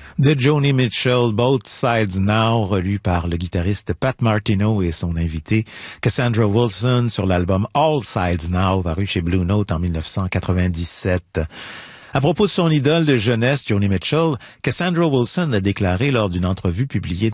De Joni Mitchell, Both Sides Now, relu par le guitariste Pat Martino et son invité Cassandra Wilson sur l'album All Sides Now, paru chez Blue Note en 1997. À propos de son idole de jeunesse, Joni Mitchell, Cassandra Wilson a déclaré lors d'une entrevue publiée